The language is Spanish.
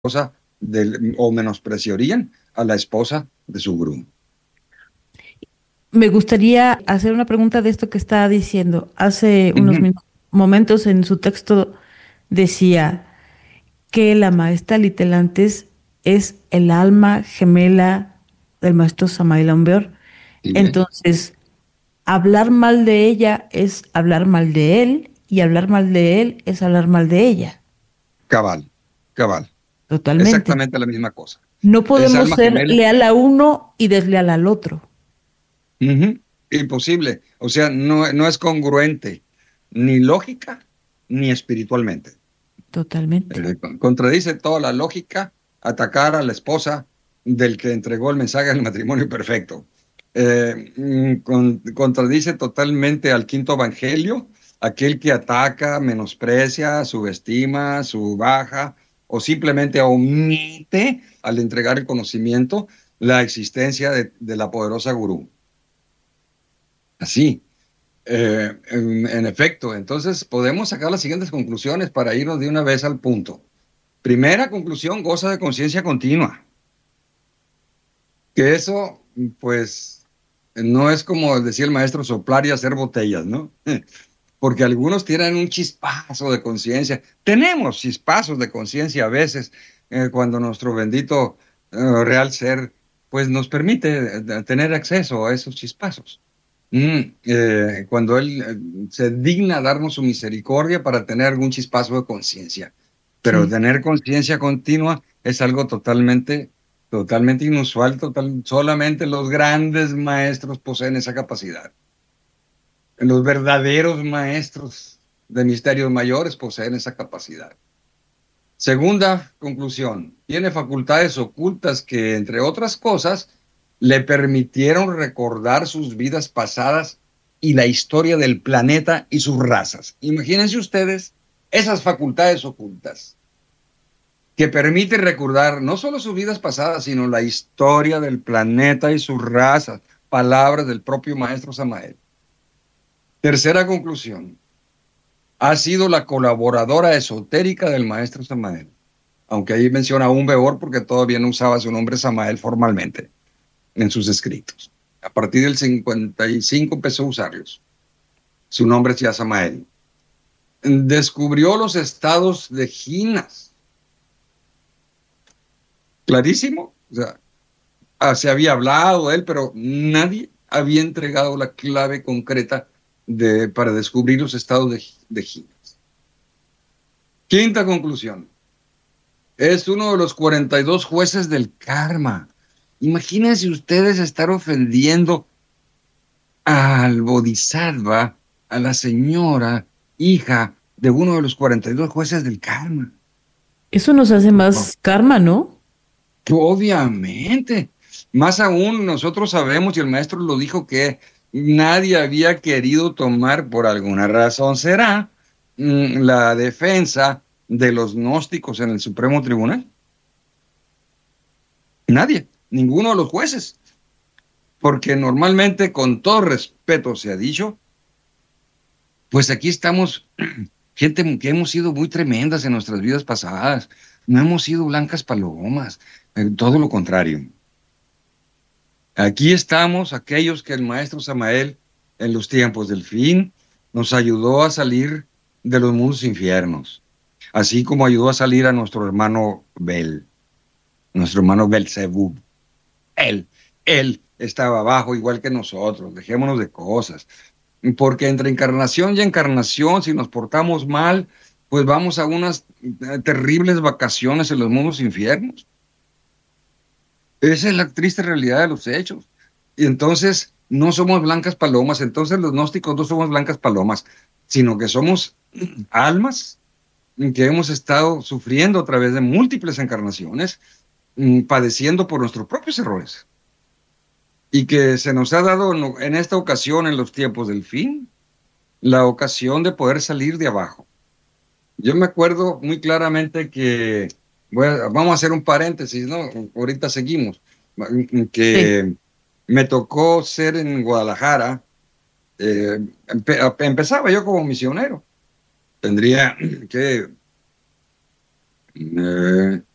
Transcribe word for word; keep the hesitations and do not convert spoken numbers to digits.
esposa del, o menospreciarían a la esposa de su gurú. Me gustaría hacer una pregunta de esto que está diciendo. Hace unos Ujú. min- momentos en su texto decía que la maestra Litelantes es el alma gemela del maestro Samael Aumbeor. Sí, ¿eh? Entonces, hablar mal de ella es hablar mal de él y hablar mal de él es hablar mal de ella. Cabal, cabal. Totalmente. Exactamente la misma cosa. No Es podemos alma ser gemela. leal a uno y desleal al otro. Ujú. Imposible. O sea, no, no es congruente, ni lógica, ni espiritualmente. Totalmente. Eh, con- contradice toda la lógica atacar a la esposa del que entregó el mensaje del matrimonio perfecto. Eh, mm, con- contradice totalmente al quinto evangelio, aquel que ataca, menosprecia, subestima, subaja o simplemente omite al entregar el conocimiento la existencia de, de la poderosa gurú. Así. Eh, en, en efecto, entonces podemos sacar las siguientes conclusiones para irnos de una vez al punto. Primera conclusión, goza de conciencia continua. Que eso, pues, no es como decía el maestro, soplar y hacer botellas, ¿no? Porque algunos tienen un chispazo de conciencia. Tenemos chispazos de conciencia a veces eh, cuando nuestro bendito eh, real ser, pues, nos permite eh, tener acceso a esos chispazos. Mm, eh, cuando Él eh, se digna darnos su misericordia para tener algún chispazo de conciencia. Pero Sí. tener conciencia continua es algo totalmente, totalmente inusual, total, solamente los grandes maestros poseen esa capacidad. Los verdaderos maestros de misterios mayores poseen esa capacidad. Segunda conclusión, tiene facultades ocultas que, entre otras cosas, le permitieron recordar sus vidas pasadas y la historia del planeta y sus razas. Imagínense ustedes esas facultades ocultas que permiten recordar no solo sus vidas pasadas, sino la historia del planeta y sus razas, palabras del propio maestro Samael. Tercera conclusión, ha sido la colaboradora esotérica del maestro Samael, aunque ahí menciona un Beor porque todavía no usaba su nombre Samael formalmente en sus escritos. A partir del cincuenta y cinco empezó a usarlos. Su nombre es ya Samael. Descubrió los estados de Ginas. Clarísimo. O sea, ah, se había hablado de él, pero nadie había entregado la clave concreta de, para descubrir los estados de, de Ginas. Quinta conclusión. Es uno de los cuarenta y dos jueces del karma. Imagínense ustedes estar ofendiendo al Bodhisattva, a la señora, hija de uno de los cuarenta y dos jueces del karma. Eso nos hace más karma, ¿no? Obviamente. Más aún, nosotros sabemos, y el maestro lo dijo, que nadie había querido tomar, por alguna razón será, la defensa de los gnósticos en el Supremo Tribunal. Nadie, ninguno de los jueces. Porque normalmente, con todo respeto se ha dicho, pues aquí estamos, gente que hemos sido muy tremendas en nuestras vidas pasadas. No hemos sido blancas palomas, todo lo contrario. Aquí estamos aquellos que el maestro Samael, en los tiempos del fin, nos ayudó a salir de los mundos infiernos, así como ayudó a salir a nuestro hermano Bel, nuestro hermano Belzebub. Él, él estaba abajo igual que nosotros, dejémonos de cosas. Porque entre encarnación y encarnación, si nos portamos mal, pues vamos a unas eh, terribles vacaciones en los mundos infiernos. Esa es la triste realidad de los hechos. Y entonces no somos blancas palomas, entonces los gnósticos no somos blancas palomas, sino que somos almas que hemos estado sufriendo a través de múltiples encarnaciones, mm, padeciendo por nuestros propios errores. Y que se nos ha dado en esta ocasión, en los tiempos del fin, la ocasión de poder salir de abajo. Yo me acuerdo muy claramente que, bueno, vamos a hacer un paréntesis, ¿no? Ahorita seguimos, Sí. que me tocó ser en Guadalajara, eh, empe empezaba yo como misionero, tendría que, eh,